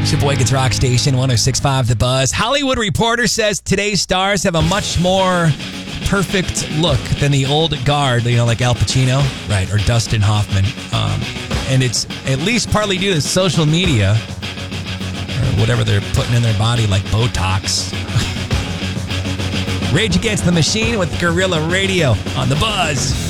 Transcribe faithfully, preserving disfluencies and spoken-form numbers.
It's your boy Gets Rock Station, one oh six point five The Buzz. Hollywood Reporter says today's stars have a much more perfect look than the old guard, you know, like Al Pacino, right, or Dustin Hoffman. Um, and it's at least partly due to social media or whatever they're putting in their body, like Botox. Rage Against the Machine with Guerrilla Radio on The Buzz.